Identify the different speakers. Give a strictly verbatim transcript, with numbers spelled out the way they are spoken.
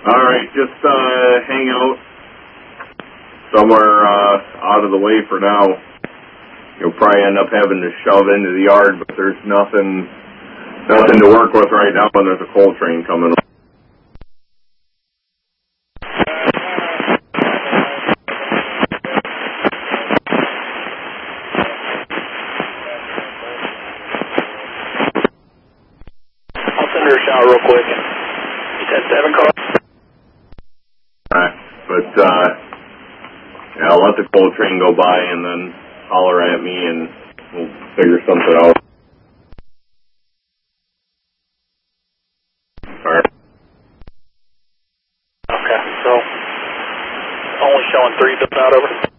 Speaker 1: All right, just uh, hang out somewhere uh, out of the way for now. You'll probably end up having to shove into the yard, but there's nothing, nothing to work with right now when there's a coal train coming.
Speaker 2: I'll send her a shout real quick. You ten seven call.
Speaker 1: Alright, but uh, yeah, I'll let the coal train go by and then holler at me and we'll figure something out. Alright.
Speaker 2: Okay, so only showing three, but not over.